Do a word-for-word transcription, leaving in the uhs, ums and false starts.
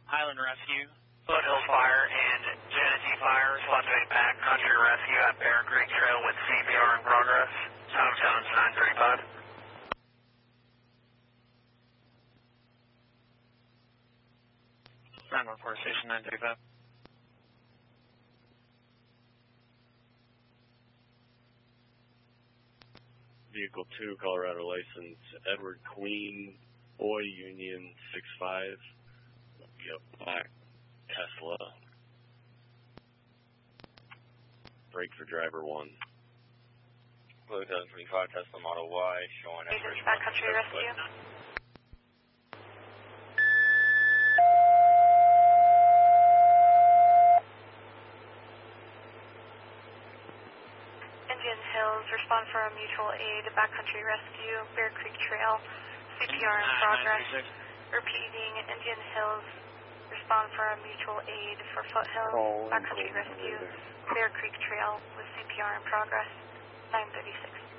Highland Rescue. Foothills Fire and Genesee Fire, respond to a backcountry rescue at Bear Creek Trail with C P R in progress. Sound Jones nine thirty-five. nine one four, station nine thirty-five. Vehicle two, Colorado license, Edward Queen, Boy Union six five. Yep, black Tesla. Brake for driver one. Blue Hills twenty-five Tesla Model Y showing as Agents backcountry rescue. Indian Hills, respond for a mutual aid, backcountry rescue, Bear Creek Trail, C P R in progress. Repeating, Indian Hills, respond for a mutual aid for Foothills, backcountry rescue, Bear Creek Trail with C P R in progress, nine thirty-six.